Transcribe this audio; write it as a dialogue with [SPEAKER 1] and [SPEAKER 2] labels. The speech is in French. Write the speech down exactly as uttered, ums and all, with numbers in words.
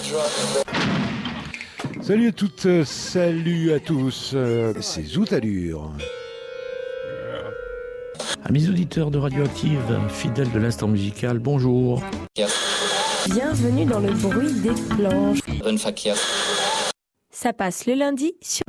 [SPEAKER 1] Salut à toutes, salut à tous, c'est Zout Allure.
[SPEAKER 2] Amis auditeurs de Radioactive, fidèles de l'instant musical, bonjour.
[SPEAKER 3] Bienvenue dans le bruit des planches. Ça passe le lundi sur